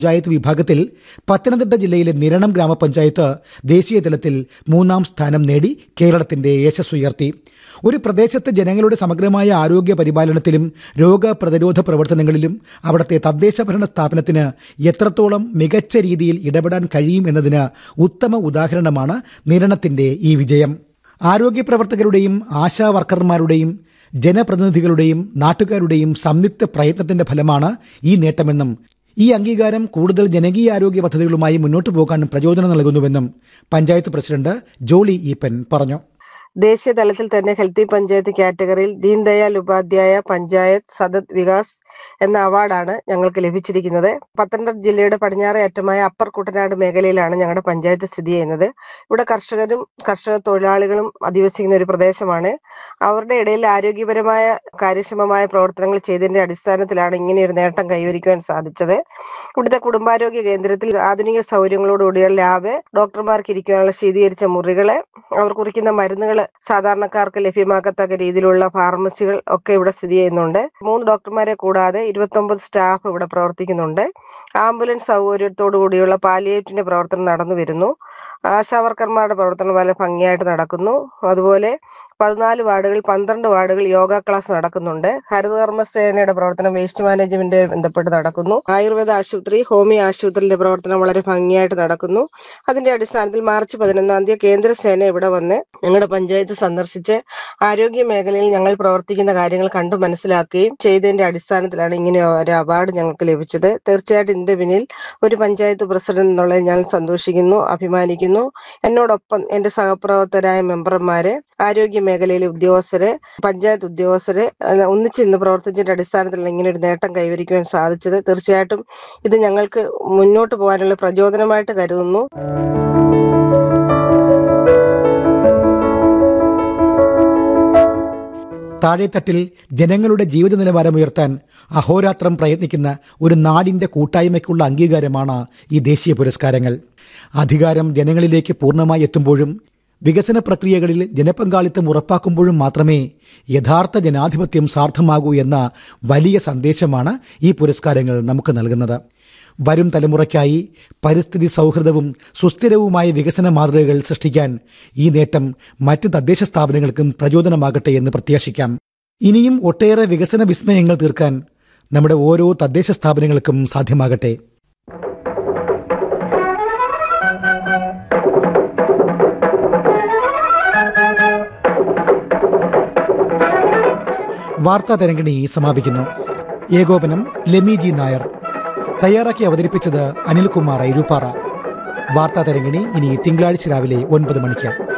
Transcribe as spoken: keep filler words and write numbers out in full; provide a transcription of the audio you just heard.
പഞ്ചായത്ത് വിഭാഗത്തിൽ പത്തനംതിട്ട ജില്ലയിലെ നിരണം ഗ്രാമപഞ്ചായത്ത് ദേശീയ തലത്തിൽ മൂന്നാം സ്ഥാനം നേടി കേരളത്തിന്റെ യശസ് ഉയർത്തി. ഒരു പ്രദേശത്തെ ജനങ്ങളുടെ സമഗ്രമായ ആരോഗ്യ പരിപാലനത്തിലും രോഗപ്രതിരോധ പ്രവർത്തനങ്ങളിലും അവിടുത്തെ തദ്ദേശ ഭരണ സ്ഥാപനത്തിന് എത്രത്തോളം മികച്ച രീതിയിൽ ഇടപെടാൻ കഴിയും എന്നതിന് ഉത്തമ ഉദാഹരണമാണ് നിരണത്തിന്റെ ഈ വിജയം. ആരോഗ്യ പ്രവർത്തകരുടെയും ആശാ വർക്കർമാരുടെയും ജനപ്രതിനിധികളുടെയും നാട്ടുകാരുടെയും സംയുക്ത പ്രയത്നത്തിന്റെ ഫലമാണ് ഈ നേട്ടമെന്നും ഈ അംഗീകാരം കൂടുതൽ ജനകീയാരോഗ്യ പദ്ധതികളുമായി മുന്നോട്ടു പോകാൻ പ്രചോദനം നൽകുന്നുവെന്നും പഞ്ചായത്ത് പ്രസിഡന്റ് ജോളി ഈപ്പൻ പറഞ്ഞു. ദേശീയ തലത്തിൽ തന്നെ ഹെൽത്തി പഞ്ചായത്ത് കാറ്റഗറിയിൽ ദീൻദയാൽ ഉപാധ്യായ പഞ്ചായത്ത് സതത് വികാസ് എന്ന അവാർഡാണ് ഞങ്ങൾക്ക് ലഭിച്ചിരിക്കുന്നത്. പത്തനംതിട്ട ജില്ലയുടെ പടിഞ്ഞാറേ അറ്റമായ അപ്പർ കുട്ടനാട് മേഖലയിലാണ് ഞങ്ങളുടെ പഞ്ചായത്ത് സ്ഥിതി ചെയ്യുന്നത്. ഇവിടെ കർഷകരും കർഷക തൊഴിലാളികളും അധിവസിക്കുന്ന ഒരു പ്രദേശമാണ്. അവരുടെ ഇടയിൽ ആരോഗ്യപരമായ കാര്യക്ഷമമായ പ്രവർത്തനങ്ങൾ ചെയ്തതിന്റെ അടിസ്ഥാനത്തിലാണ് ഇങ്ങനെ ഒരു നേട്ടം കൈവരിക്കുവാൻ സാധിച്ചത്. ഇവിടുത്തെ കുടുംബാരോഗ്യ കേന്ദ്രത്തിൽ ആധുനിക സൗകര്യങ്ങളോടുകൂടിയ ലാബ്, ഡോക്ടർമാർക്ക് ഇരിക്കാനുള്ള ശീതീകരിച്ച മുറികള്, അവർ കുറിക്കുന്ന മരുന്നുകൾ സാധാരണക്കാർക്ക് ലഭ്യമാക്കത്തക്ക രീതിയിലുള്ള ഫാർമസികൾ ഒക്കെ ഇവിടെ സ്ഥിതി ചെയ്യുന്നുണ്ട്. മൂന്ന് ഡോക്ടർമാരെ കൂടാതെ ഇരുപത്തി ഒമ്പത് സ്റ്റാഫ് ഇവിടെ പ്രവർത്തിക്കുന്നുണ്ട്. ആംബുലൻസ് സൗകര്യത്തോടു കൂടിയുള്ള പാലിയേറ്റിന്റെ പ്രവർത്തനം നടന്നു വരുന്നു. ആശാവർക്കർമാരുടെ പ്രവർത്തനം വളരെ ഭംഗിയായിട്ട് നടക്കുന്നു. അതുപോലെ പതിനാല് വാർഡുകളിൽ പന്ത്രണ്ട് വാർഡുകൾ യോഗ ക്ലാസ് നടക്കുന്നുണ്ട്. ഹരിതകർമ്മസേനയുടെ പ്രവർത്തനം വേസ്റ്റ് മാനേജ്മെന്റ് ബന്ധപ്പെട്ട് നടക്കുന്നു. ആയുർവേദ ആശുപത്രി, ഹോമിയോ ആശുപത്രിയുടെ പ്രവർത്തനം വളരെ ഭംഗിയായിട്ട് നടക്കുന്നു. അതിന്റെ അടിസ്ഥാനത്തിൽ മാർച്ച് പതിനൊന്നാം തീയതി കേന്ദ്രസേന ഇവിടെ വന്ന് ഞങ്ങളുടെ പഞ്ചായത്ത് സന്ദർശിച്ച് ആരോഗ്യ മേഖലയിൽ ഞങ്ങൾ പ്രവർത്തിക്കുന്ന കാര്യങ്ങൾ കണ്ടു മനസ്സിലാക്കുകയും ചെയ്തതിന്റെ അടിസ്ഥാനത്തിലാണ് ഇങ്ങനെ ഒരു അവാർഡ് ഞങ്ങൾക്ക് ലഭിച്ചത്. തീർച്ചയായിട്ടും ഇതിന്റെ പിന്നിൽ ഒരു പഞ്ചായത്ത് പ്രസിഡന്റ് എന്നുള്ളത് ഞാൻ സന്തോഷിക്കുന്നു, അഭിമാനിക്കുന്നു. എന്നോടൊപ്പം എന്റെ സഹപ്രവർത്തകരായ മെമ്പർമാര്, ആരോഗ്യ മേഖലയിലെ ഉദ്യോഗസ്ഥര്, പഞ്ചായത്ത് ഉദ്യോഗസ്ഥര് ഒന്നിച്ച് ഇന്ന് പ്രവർത്തിച്ചതിന്റെ അടിസ്ഥാനത്തിലാണ് ഇങ്ങനെ ഒരു നേട്ടം കൈവരിക്കുവാൻ സാധിച്ചത്. തീർച്ചയായിട്ടും ഇത് ഞങ്ങൾക്ക് മുന്നോട്ട് പോകാനുള്ള പ്രചോദനമായിട്ട് കരുതുന്നു. താഴെത്തട്ടിൽ ജനങ്ങളുടെ ജീവിത നിലവാരം ഉയർത്താൻ അഹോരാത്രം പ്രയത്നിക്കുന്ന ഒരു നാടിന്റെ കൂട്ടായ്മയ്ക്കുള്ള അംഗീകാരമാണ് ഈ ദേശീയ പുരസ്കാരങ്ങൾ. അധികാരം ജനങ്ങളിലേക്ക് പൂർണ്ണമായി എത്തുമ്പോഴും വികസന പ്രക്രിയകളിൽ ജനപങ്കാളിത്തം ഉറപ്പാക്കുമ്പോഴും മാത്രമേ യഥാർത്ഥ ജനാധിപത്യം സാർത്ഥമാകൂ എന്ന വലിയ സന്ദേശമാണ് ഈ പുരസ്കാരങ്ങൾ നമുക്ക് നൽകുന്നത്. വരും തലമുറയ്ക്കായി പരിസ്ഥിതി സൗഹൃദവും സുസ്ഥിരവുമായ വികസന മാതൃകകൾ സൃഷ്ടിക്കാൻ ഈ നേട്ടം മറ്റ് തദ്ദേശ സ്ഥാപനങ്ങൾക്കും പ്രചോദനമാകട്ടെ എന്ന് പ്രത്യാശിക്കാം. ഇനിയും ഒട്ടേറെ വികസന വിസ്മയങ്ങൾ തീർക്കാൻ നമ്മുടെ ഓരോ തദ്ദേശ സ്ഥാപനങ്ങൾക്കും സാധ്യമാകട്ടെ. വാർത്താ തരംഗിണി സമാപിക്കുന്നു. ഏകോപനം ലെമി ജി നായർ. തയ്യാറാക്കി അവതരിപ്പിച്ചത് അനിൽകുമാർ ഐരൂപ്പാറ. വാർത്താ തരംഗിണി ഇനി തിങ്കളാഴ്ച രാവിലെ ഒൻപത് മണിക്ക്.